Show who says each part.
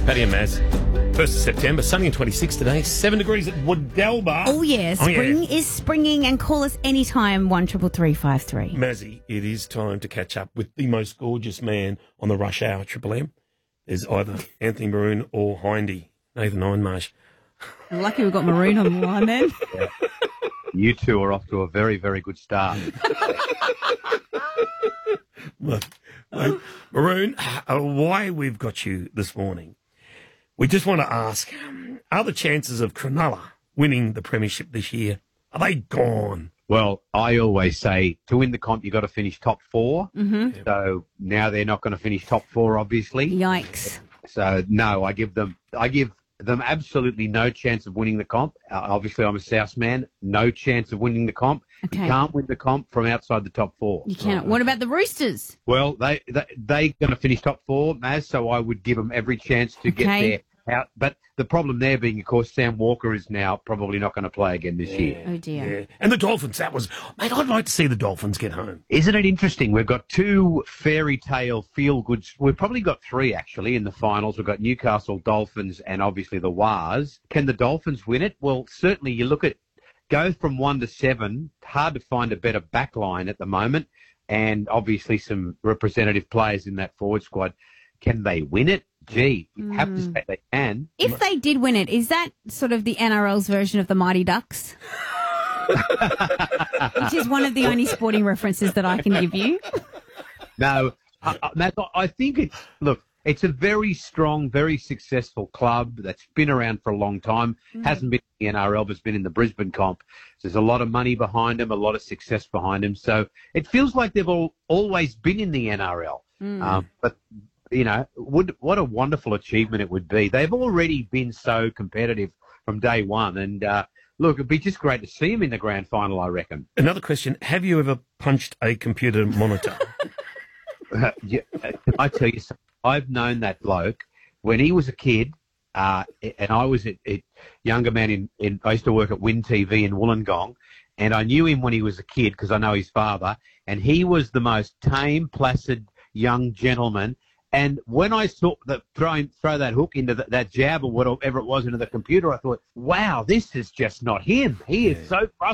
Speaker 1: Paddy and Maz. 1st of September, sunny and 26 today, 7 degrees at Woodalba.
Speaker 2: Oh, yeah. Spring is springing, and call us anytime, 133353.
Speaker 1: Mazzy, it is time to catch up with the most gorgeous man on the rush hour, Triple M. There's either Anthony Maroon or Hindy, Nathan Ironmarsh.
Speaker 2: Lucky we've got Maroon on the line then.
Speaker 3: Yeah. You two are off to a very, very good start.
Speaker 1: Look, Maroon, why we've got you this morning, we just want to ask, are the chances of Cronulla winning the premiership this year, are they gone?
Speaker 3: Well, I always say to win the comp, you've got to finish top four.
Speaker 2: Mm-hmm.
Speaker 3: So now they're not going to finish top four, obviously.
Speaker 2: Yikes.
Speaker 3: So, no, I give them absolutely no chance of winning the comp. Obviously, I'm a South man. No chance of winning the comp.
Speaker 2: Okay.
Speaker 3: You can't win the comp from outside the top four.
Speaker 2: You can't. What about the Roosters?
Speaker 3: Well, they're going to finish top four, Maz, so I would give them every chance to get there. Out. But the problem there being, of course, Sam Walker is now probably not going to play again this year.
Speaker 2: Oh, dear.
Speaker 1: Yeah. And the Dolphins, mate, I'd like to see the Dolphins get home.
Speaker 3: Isn't it interesting? We've got two fairy tale feel-good. We've probably got three, actually, in the finals. We've got Newcastle Dolphins and obviously the Wars. Can the Dolphins win it? Well, certainly you look at, go from 1 to 7, hard to find a better back line at the moment, and obviously some representative players in that forward squad. Can they win it? Gee, you have to say they can.
Speaker 2: If they did win it, is that sort of the NRL's version of the Mighty Ducks? Which is one of the only sporting references that I can give you.
Speaker 3: No, Matt, I think it's a very strong, very successful club that's been around for a long time. Hasn't been in the NRL, but's been in the Brisbane comp. There's a lot of money behind them, a lot of success behind them. So it feels like they've always been in the NRL. But you know, what a wonderful achievement it would be. They've already been so competitive from day one. And, look, it'd be just great to see them in the grand final, I reckon.
Speaker 1: Another question, have you ever punched a computer monitor?
Speaker 3: Yeah, I tell you something, I've known that bloke when he was a kid, and I was a younger man I used to work at Win TV in Wollongong, and I knew him when he was a kid because I know his father, and he was the most tame, placid young gentleman. And when I saw that throw that hook into that jab or whatever it was into the computer, I thought, wow, this is just not him. He is so frustrated.